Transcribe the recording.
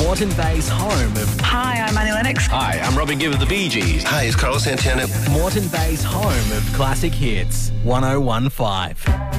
Moreton Bay's home of... Hi, I'm Annie Lennox. Hi, I'm Robin Gibb of the Bee Gees. Hi, it's Carlos Santana. Moreton Bay's home of classic hits. 1015.